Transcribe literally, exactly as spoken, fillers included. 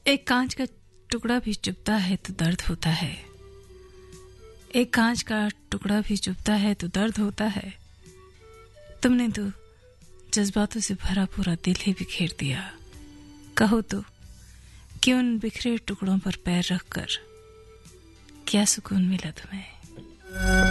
एक कांच का टुकड़ा भी चुभता है तो दर्द होता है। एक कांच का टुकड़ा भी चुभता है तो दर्द होता है। तुमने तो जज्बातों से भरा पूरा दिल ही बिखेर दिया। कहो तो कि उन बिखरे टुकड़ों पर पैर रखकर क्या सुकून मिला तुम्हें।